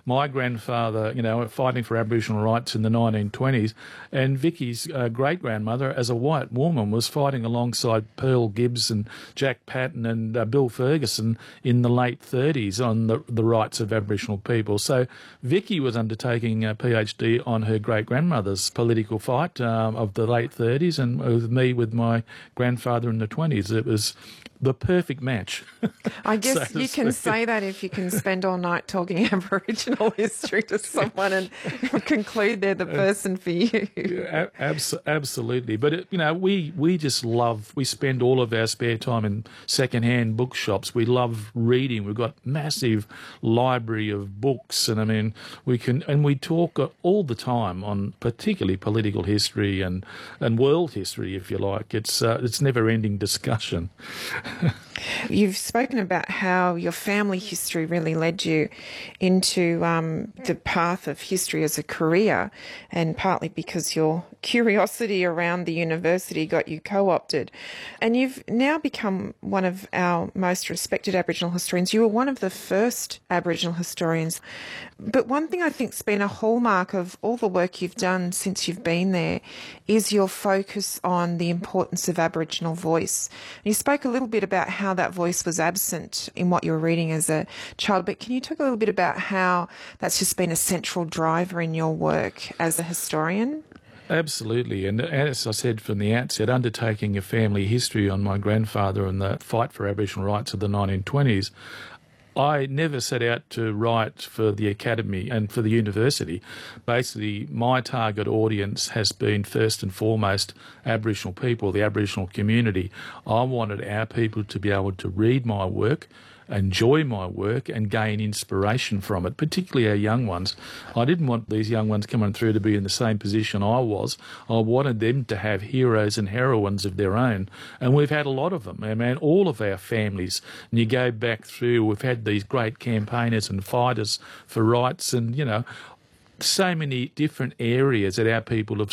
my grandfather, fighting for Aboriginal rights in the 1920s, and Vicky's great-grandmother, as a white woman, was fighting alongside Pearl Gibbs and Jack Patton and Bill Ferguson in the late 30s on the rights of Aboriginal people. So Vicky was undertaking a PhD on her great-grandmother's political fight of the late 30s, and with me with my grandfather in the 20s. It was the perfect match. I guess you can say that if you can spend all night talking Aboriginal history to someone and conclude they're the person for you. Absolutely. But, we just we spend all of our spare time in second-hand bookshops. We love reading. We've got massive library of books. And, we talk all the time on particularly political history and world history, if you like. It's never-ending discussion. You've spoken about how your family history really led you into the path of history as a career, and partly because your curiosity around the university got you co-opted. And you've now become one of our most respected Aboriginal historians. You were one of the first Aboriginal historians. But one thing I think's been a hallmark of all the work you've done since you've been there is your focus on the importance of Aboriginal voice. And you spoke a little bit about how that voice was absent in what you were reading as a child, but can you talk a little bit about how that's just been a central driver in your work as a historian? Absolutely. And as I said from the outset, undertaking a family history on my grandfather and the fight for Aboriginal rights of the 1920s, I never set out to write for the academy and for the university. Basically, my target audience has been first and foremost Aboriginal people, the Aboriginal community. I wanted our people to be able to read my work, enjoy my work and gain inspiration from it, particularly our young ones. I didn't want these young ones coming through to be in the same position I was. I wanted them to have heroes and heroines of their own, and we've had a lot of them. I mean, all of our families, and you go back through, we've had these great campaigners and fighters for rights, and, so many different areas that our people have